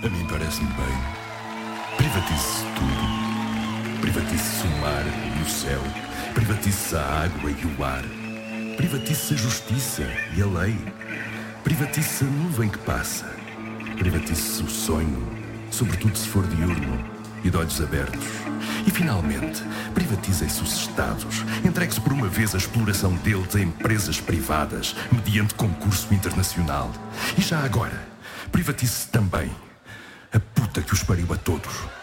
A mim parece-me bem. Privatize-se tudo. Privatize-se o mar e o céu. Privatize-se a água e o ar. Privatize-se a justiça e a lei. Privatize-se a nuvem que passa. Privatize-se o sonho, sobretudo se for diurno e de olhos abertos. E, finalmente, privatizem-se os Estados. Entregue-se por uma vez a exploração deles a empresas privadas, mediante concurso internacional. E já agora, privatize-se também a puta que os pariu a todos.